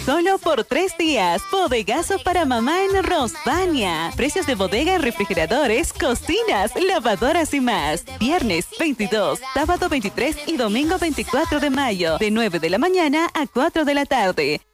Solo por 3 días. Bodegazo para mamá en Rosvania. Precios de bodega en refrigeradores, cocinas, lavadoras y más. Viernes 22, sábado 23 y domingo 24 de mayo. De 9 de la mañana a 4 de la tarde.